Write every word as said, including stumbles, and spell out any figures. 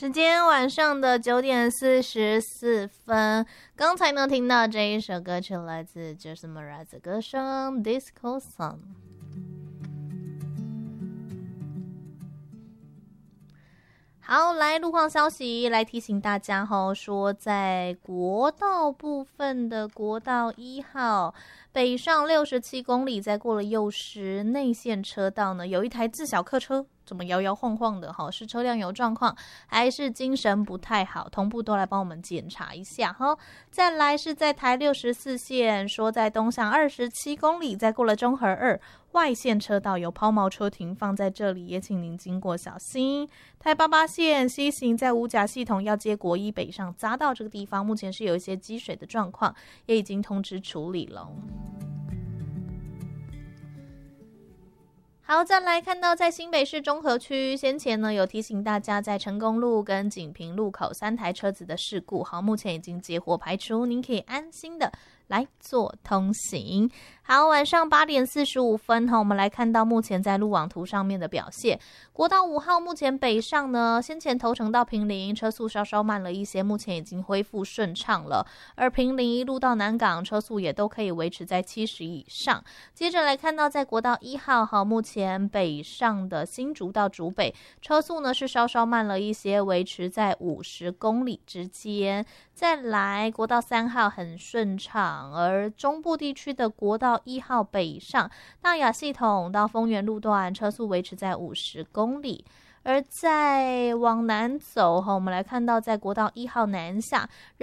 时间晚上的九点四十四分，刚才呢听到这一首歌曲来自 Jason Mraz 的歌声 Disco Song。好，来路况消息，来提醒大家吼，说在国道部分的国道一号北上六十七公里，在过了幼师内线车道呢，有一台自小客车怎么摇摇晃晃的哈？是车辆有状况，还是精神不太好？同步都来帮我们检查一下哈。再来是在台六十四线，说在东向二十七公里，在过了中和二外线车道有抛锚车停放在这里，也请您经过小心。台八八线西行在五甲系统要接国一北上匝道这个地方，目前是有一些积水的状况，也已经通知处理了。好，再来看到在新北市中和区，先前呢有提醒大家在成功路跟锦屏路口三台车子的事故，好，目前已经结获排除，您可以安心的来做通行。好，晚上八点四十五分哈，我们来看到目前在路网图上面的表现。国道五号目前北上呢，先前头城到坪林车速稍稍慢了一些，目前已经恢复顺畅了。而坪林一路到南港车速也都可以维持在七十以上。接着来看到在国道一号哈，目前北上的新竹到竹北车速呢是稍稍慢了一些，维持在五十公里之间。再来国道三号很顺畅，而中部地区的国道一号北上大雅系统到丰原路段车速维持在五十公里。而在往南走，我们来看到在国道一号南下